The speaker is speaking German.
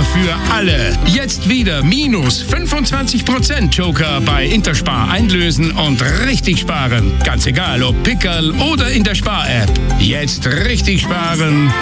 für alle. Jetzt wieder minus 25% Joker bei Interspar einlösen und richtig sparen. Ganz egal, ob Pickerl oder in der Spar-App. Jetzt richtig sparen.